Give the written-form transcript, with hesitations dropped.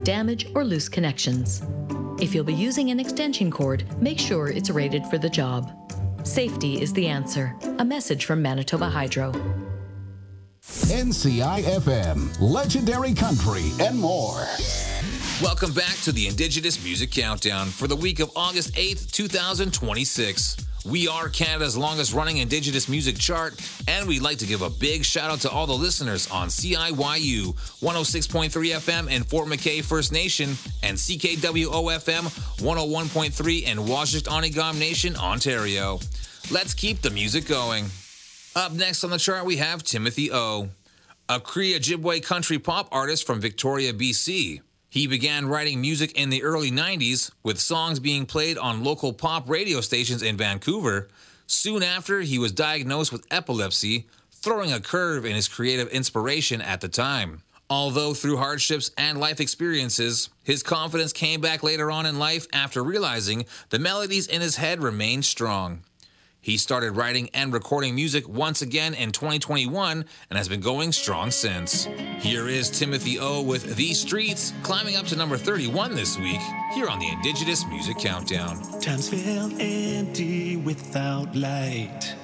damage, or loose connections. If you'll be using an extension cord, make sure it's rated for the job. Safety is the answer. A message from Manitoba Hydro. NCI-FM, legendary country and more. Welcome back to the Indigenous Music Countdown for the week of August 8th, 2026. We are Canada's longest-running Indigenous music chart, and we'd like to give a big shout-out to all the listeners on CIYU 106.3 FM in Fort McKay First Nation and CKWO-FM 101.3 in Wajish-Onegam Nation, Ontario. Let's keep the music going. Up next on the chart, we have Timothy O, a Cree Ojibwe country pop artist from Victoria, BC. He began writing music in the early 90s, with songs being played on local pop radio stations in Vancouver. Soon after, he was diagnosed with epilepsy, throwing a curve in his creative inspiration at the time. Although through hardships and life experiences, his confidence came back later on in life after realizing the melodies in his head remained strong. He started writing and recording music once again in 2021 and has been going strong since. Here is Timothy O with These Streets, climbing up to number 31 this week, here on the Indigenous Music Countdown. Times feel empty without light.